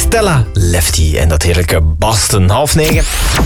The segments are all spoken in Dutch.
Stella Lefty en dat heerlijke Boston. 8:30.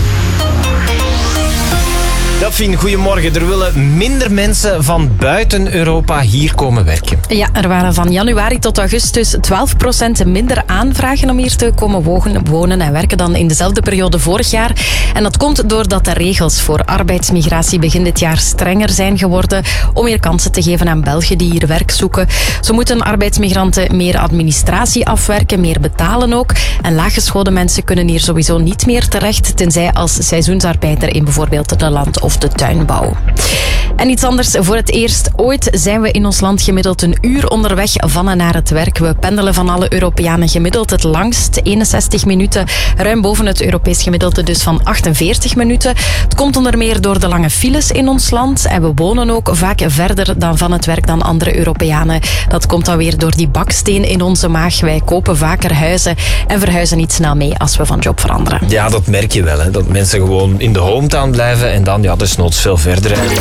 Delphine, goedemorgen. Er willen minder mensen van buiten Europa hier komen werken. Ja, er waren van januari tot augustus 12% minder aanvragen om hier te komen wonen en werken dan in dezelfde periode vorig jaar. En dat komt doordat de regels voor arbeidsmigratie begin dit jaar strenger zijn geworden om meer kansen te geven aan Belgen die hier werk zoeken. Zo moeten arbeidsmigranten meer administratie afwerken, meer betalen ook. En laaggeschoolde mensen kunnen hier sowieso niet meer terecht, tenzij als seizoensarbeider in bijvoorbeeld de land- of de tuinbouw. En iets anders. Voor het eerst ooit zijn we in ons land gemiddeld een uur onderweg van en naar het werk. We pendelen van alle Europeanen gemiddeld het langst, 61 minuten. Ruim boven het Europees gemiddelde dus van 48 minuten. Het komt onder meer door de lange files in ons land. En we wonen ook vaak verder dan van het werk dan andere Europeanen. Dat komt dan weer door die baksteen in onze maag. Wij kopen vaker huizen en verhuizen niet snel mee als we van job veranderen. Ja, dat merk je wel. Hè? Dat mensen gewoon in de hometown blijven en dan desnoods veel verder rijden.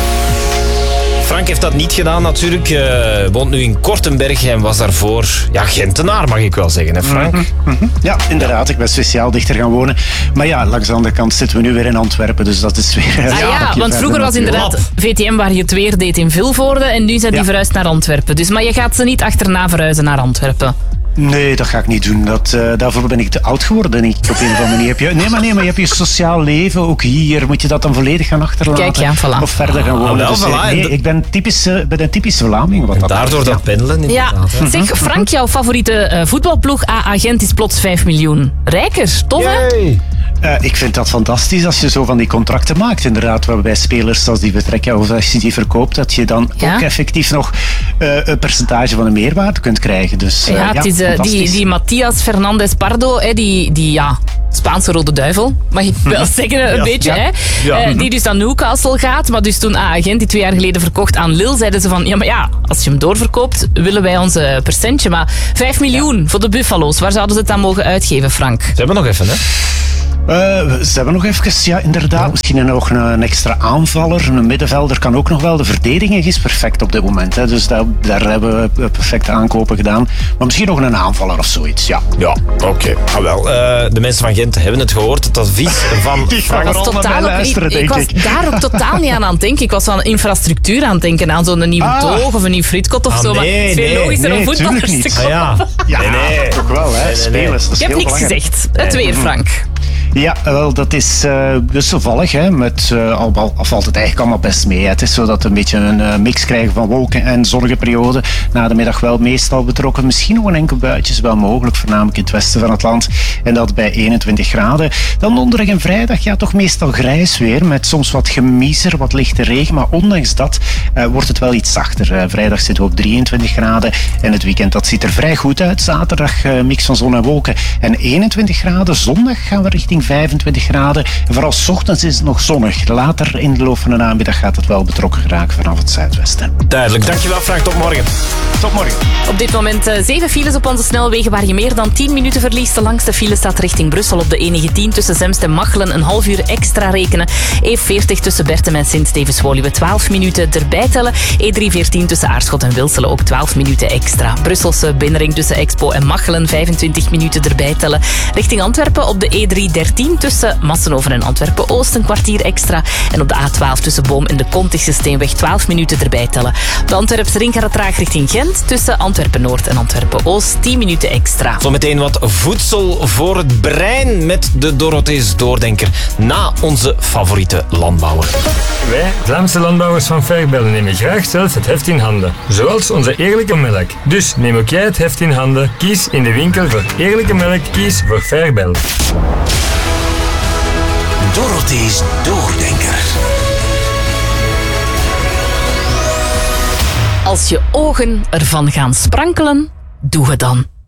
Frank heeft dat niet gedaan natuurlijk. Woont nu in Kortenberg en was daarvoor Gentenaar, mag ik wel zeggen, hè Frank? Ja, inderdaad. Ik ben speciaal dichter gaan wonen. Maar ja, langs de andere kant zitten we nu weer in Antwerpen, dus dat is weer... want vroeger was inderdaad VTM waar je het weer deed in Vilvoorde en nu zijn die verhuisd naar Antwerpen. Dus, maar je gaat ze niet achterna verhuizen naar Antwerpen. Nee, dat ga ik niet doen. Daarvoor ben ik te oud geworden, denk ik. Op een of andere manier heb je... Nee, maar je hebt je sociaal leven. Ook hier moet je dat dan volledig gaan achterlaten. Kijk, voilà. Of verder gaan wonen. Ik ben een typische Vlaming. Wat en daardoor dat pendelen, inderdaad. Ja. Zeg, Frank, jouw favoriete voetbalploeg AA Gent is plots 5 miljoen. Rijker, tof hè? Ik vind dat fantastisch als je zo van die contracten maakt. Inderdaad, waarbij spelers als die vertrekken of als je die verkoopt, dat je dan ook effectief nog een percentage van de meerwaarde kunt krijgen. Dus, het is die Matthias Fernandez Pardo, die Spaanse Rode Duivel, mag ik wel zeggen, een beetje. Hè? Ja. Die dus naar Newcastle gaat, maar dus toen AA Gent die 2 jaar geleden verkocht aan Lille, zeiden ze van, als je hem doorverkoopt, willen wij ons percentje. Maar 5 miljoen voor de Buffalo's, waar zouden ze het dan mogen uitgeven, Frank? Ze hebben nog even, hè? Ze hebben nog even, inderdaad. Ja. Misschien nog een extra aanvaller. Een middenvelder kan ook nog wel. De verdediging is perfect op dit moment. Hè. Dus daar hebben we perfecte aankopen gedaan. Maar misschien nog een aanvaller of zoiets, ja. Ja, oké. De mensen van Gent hebben het gehoord. Het advies van Frank. Ik was daar ook totaal niet aan het denken. Ik was van infrastructuur aan het denken. Aan zo'n nieuwe toog of een nieuw frietkot of zo. Maar het is veel logischer om voetballers te kopen. Nee, toch wel. Hè. Spelers, dat is ik heb niks gezegd. Het weer, Frank. Ja, wel, dat is wisselvallig. Hè, valt het eigenlijk allemaal best mee. Het is zo dat we een beetje een mix krijgen van wolken en zonnige perioden. Na de middag wel meestal betrokken. Misschien nog een enkel buitje is wel mogelijk, voornamelijk in het westen van het land. En dat bij 21 graden. Dan donderdag en vrijdag, toch meestal grijs weer. Met soms wat gemiezer, wat lichte regen. Maar ondanks dat wordt het wel iets zachter. Vrijdag zitten we op 23 graden. En het weekend, dat ziet er vrij goed uit. Zaterdag mix van zon en wolken. En 21 graden. Zondag gaan we richting 25 graden. En vooral 's ochtends is het nog zonnig. Later in de loop van de namiddag gaat het wel betrokken geraken vanaf het zuidwesten. Duidelijk. Dankjewel Frank. Tot morgen. Tot morgen. Op dit moment 7 files op onze snelwegen waar je meer dan 10 minuten verliest. De langste file staat richting Brussel op de E19 tussen Zemst en Machelen. Een half uur extra rekenen. E40 tussen Bertem en Sint-Stevens-Woluwe 12 minuten erbij tellen. E314 tussen Aarschot en Wilselen ook 12 minuten extra. Brusselse binnenring tussen Expo en Machelen 25 minuten erbij tellen. Richting Antwerpen op de E313 tussen Massenhoven en Antwerpen-Oost een kwartier extra. En op de A12 tussen Boom en de Kontigse Steenweg 12 minuten erbij tellen. De Antwerpse ring gaat traag richting Gent tussen Antwerpen-Noord en Antwerpen-Oost 10 minuten extra. Zometeen wat voedsel voor het brein met de Dorothees Doordenker na onze favoriete landbouwer. Wij, Vlaamse landbouwers van Fairbel, nemen graag zelf het heft in handen. Zoals onze eerlijke melk. Dus neem ook jij het heft in handen. Kies in de winkel voor eerlijke melk. Kies voor Fairbel. Dorothees Doordenker. Als je ogen ervan gaan sprankelen, doe het dan.